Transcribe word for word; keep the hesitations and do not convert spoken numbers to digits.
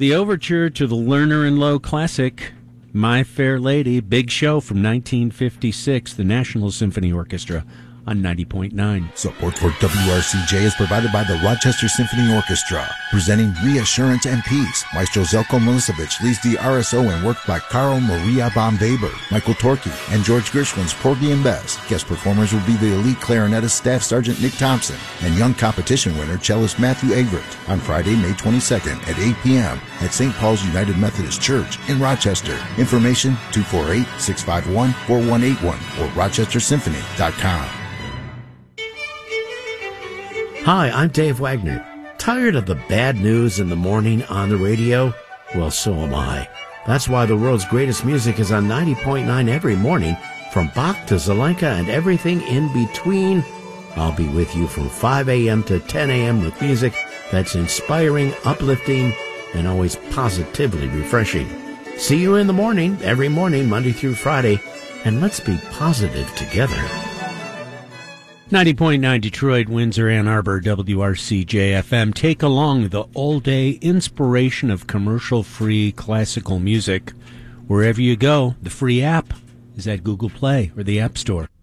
The overture to the Lerner and Loewe classic, My Fair Lady, big show from nineteen fifty-six, the National Symphony Orchestra on ninety point nine. Support for W R C J is provided by the Rochester Symphony Orchestra, presenting Reassurance and Peace. Maestro Zelko Milicevic leads the R S O and work by Carl Maria von Weber, Michael Torkey, and George Gershwin's Porgy and Bess. Guest performers will be the elite clarinetist Staff Sergeant Nick Thompson and young competition winner cellist Matthew Egbert on Friday, May twenty-second at eight p.m. at Saint Paul's United Methodist Church in Rochester. Information two four eight, six five one, four one eight one or rochester symphony dot com. Hi, I'm Dave Wagner. Tired of the bad news in the morning on the radio? Well, so am I. That's why the world's greatest music is on ninety point nine every morning, from Bach to Zelenka and everything in between. I'll be with you from five a.m. to ten a.m. with music that's inspiring, uplifting, and always positively refreshing. See you in the morning, every morning, Monday through Friday, and let's be positive together. ninety point nine Detroit, Windsor, Ann Arbor, W R C J F M. Take along the all-day inspiration of commercial-free classical music. Wherever you go, the free app is at Google Play or the App Store.